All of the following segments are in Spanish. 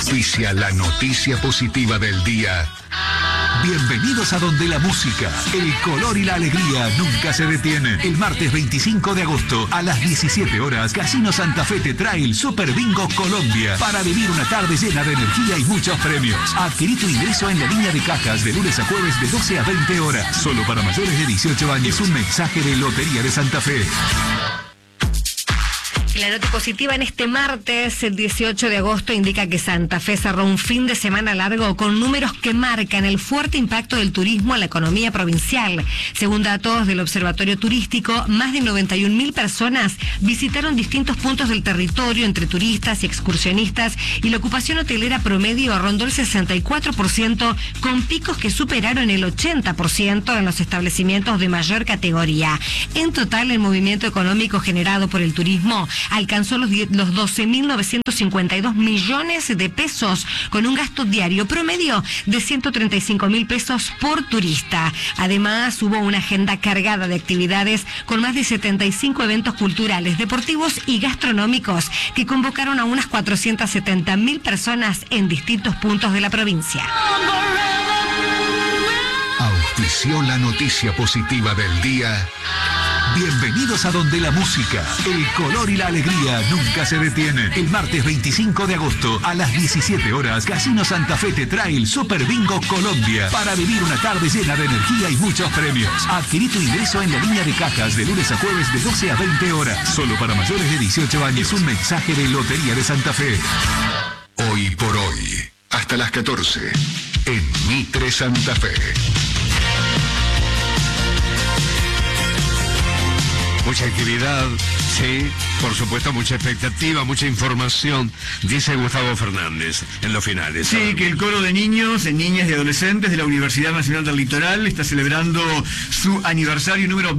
Auspicia la noticia positiva del día. Bienvenidos a donde la música, el color y la alegría nunca se detienen. El martes 25 de agosto a las 17 horas, Casino Santa Fe te trae el Super Bingo Colombia para vivir una tarde llena de energía y muchos premios. Adquirí tu ingreso en la línea de cajas de lunes a jueves de 12 a 20 horas. Solo para mayores de 18 años. Es un mensaje de Lotería de Santa Fe. La nota positiva en este martes, el 18 de agosto, indica que Santa Fe cerró un fin de semana largo con números que marcan el fuerte impacto del turismo en la economía provincial. Según datos del Observatorio Turístico, más de 91.000 personas visitaron distintos puntos del territorio entre turistas y excursionistas, y la ocupación hotelera promedio rondó el 64%, con picos que superaron el 80% en los establecimientos de mayor categoría. En total, el movimiento económico generado por el turismo alcanzó los 12.952 millones de pesos, con un gasto diario promedio de 135.000 pesos por turista. Además, hubo una agenda cargada de actividades con más de 75 eventos culturales, deportivos y gastronómicos que convocaron a unas 470.000 personas en distintos puntos de la provincia. Auspició la noticia positiva del día. Bienvenidos a donde la música, el color y la alegría nunca se detienen. El martes 25 de agosto a las 17 horas, Casino Santa Fe te trae el Super Bingo Colombia para vivir una tarde llena de energía y muchos premios. Adquirí tu ingreso en la línea de cajas de lunes a jueves de 12 a 20 horas. Solo para mayores de 18 años. Es un mensaje de Lotería de Santa Fe. Hoy por hoy, hasta las 14, en Mitre Santa Fe. Mucha actividad, sí, por supuesto, mucha expectativa, mucha información, dice Gustavo Fernández en los finales. Sí, que el coro de niños, niñas y adolescentes de la Universidad Nacional del Litoral está celebrando su aniversario número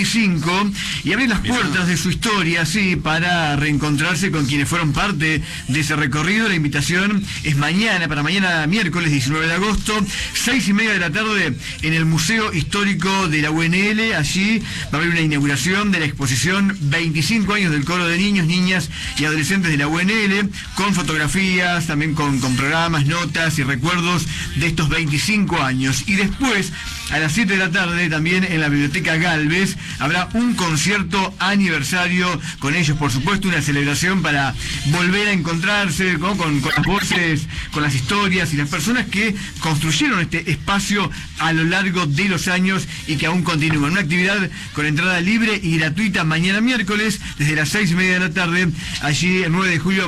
25 y abre las puertas de su historia, sí, para reencontrarse con quienes fueron parte de ese recorrido. La invitación es para mañana miércoles 19 de agosto, 6:30 de la tarde, en el Museo Histórico de la UNL. Allí va a haber una inauguración de la exposición 25 años del coro de niños, niñas y adolescentes de la UNL, con fotografías, también con programas, notas y recuerdos de estos 25 años. Y después, a las 7 de la tarde, también en la Biblioteca Galvez, habrá un concierto aniversario con ellos, por supuesto, una celebración para volver a encontrarse, ¿no?, con las voces, con las historias y las personas que construyeron este espacio a lo largo de los años y que aún continúan. Una actividad con entrada libre y gratuita mañana miércoles, desde las 6:30 de la tarde, allí el 9 de julio,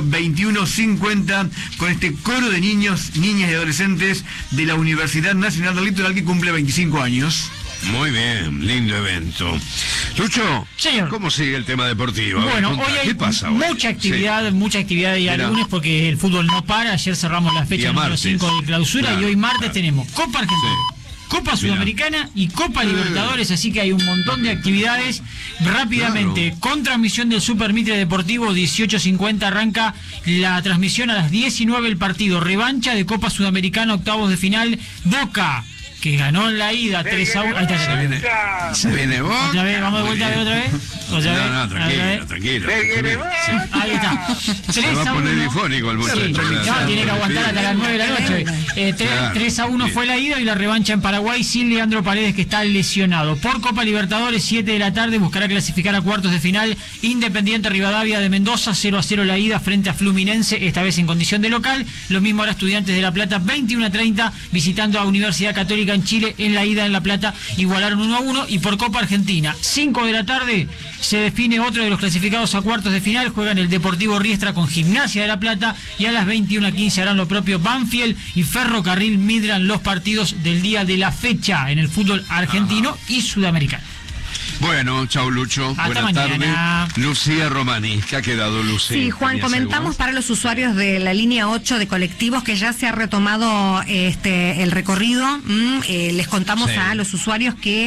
21:50, con este coro de niños, niñas y adolescentes de la Universidad Nacional del Litoral, que cumple 25 años. Muy bien, lindo evento. Lucho, señor, ¿cómo sigue el tema deportivo? Bueno, hoy hay mucha actividad y lunes, porque el fútbol no para. Ayer cerramos la fecha número 5 de clausura, y hoy martes tenemos Copa Argentina, Copa Sudamericana y Copa Libertadores, así que hay un montón de actividades. Rápidamente, con transmisión del Super Mitre Deportivo, 18:50 arranca la transmisión. A las 19 el partido, revancha de Copa Sudamericana, octavos de final, Boca, que ganó en la ida 3-1. Ahí está. Se viene Boca. Otra vez, vamos de vuelta otra vez. No, tranquilo. Ahí está. Se va a poner difónico el muchacho. No, tiene que aguantar hasta las 9 de la noche. 3-1 fue la ida, y la revancha en Paraguay sin Leandro Paredes, que está lesionado. Por Copa Libertadores, 7 de la tarde, buscará clasificar a cuartos de final Independiente Rivadavia de Mendoza, 0-0 la ida frente a Fluminense, esta vez en condición de local. Lo mismo hará Estudiantes de La Plata, 21:30, visitando a Universidad Católica en Chile. En la ida en La Plata igualaron 1-1. Y por Copa Argentina, 5 de la tarde, se define otro de los clasificados a cuartos de final. Juegan el Deportivo Riestra con Gimnasia de La Plata, y a las 21:15 harán lo propio Banfield y Ferrocarril Midland, los partidos del día de la fecha en el fútbol argentino y sudamericano. Bueno, chau Lucho, buenas tardes. Lucía Romani, ¿qué ha quedado, Lucía? Sí, Juan, comentamos para los usuarios de la línea 8 de colectivos que ya se ha retomado el recorrido. Les contamos a los usuarios que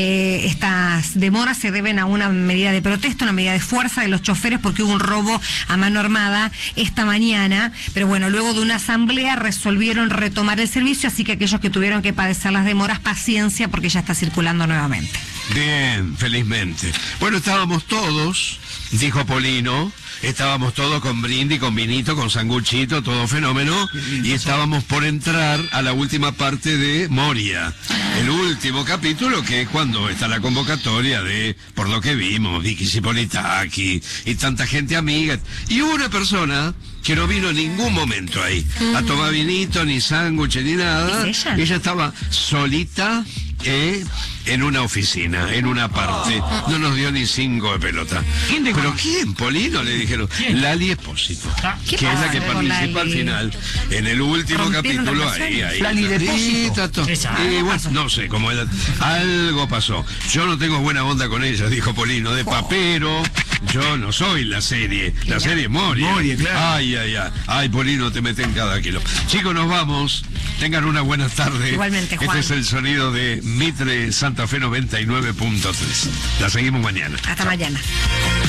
estas demoras se deben a una medida de protesta, una medida de fuerza de los choferes, porque hubo un robo a mano armada esta mañana, pero bueno, luego de una asamblea resolvieron retomar el servicio, así que aquellos que tuvieron que padecer las demoras, paciencia, porque ya está circulando nuevamente. Bien, felizmente. Bueno, estábamos todos, dijo Polino, estábamos todos con brindis, con vinito, con sanguchito, todo fenómeno, y estábamos por entrar a la última parte de Moria, el último capítulo, que es cuando está la convocatoria de, por lo que vimos, Vicky Cipolitaki y tanta gente amiga, y una persona que no vino en ningún momento ahí a tomar vinito, ni sándwich, ni nada. ¿Es ella? Ella estaba solita en una oficina, en una parte. No nos dio ni 5 de pelota. ¿Quién te ¿Pero conoce? quién, Polino? Le dijeron. ¿Quién? Lali Espósito, ¿Qué que es la pasa que con participa al Lali? final. En el último ¿Rompieron capítulo, relaciones? ahí. Lali de Sí, Espósito. tato. Esa. Bueno, no sé cómo era. Algo pasó. Yo no tengo buena onda con ella, dijo Polino, de papero. Yo no soy la serie. La serie es Moria. Moria, claro. Ay, ay, Polino, te meten cada kilo. Chicos, nos vamos. Tengan una buena tarde. Igualmente, Juan. Este es el sonido de Mitre Santa Fe 99.3. La seguimos mañana. Hasta Chao. mañana.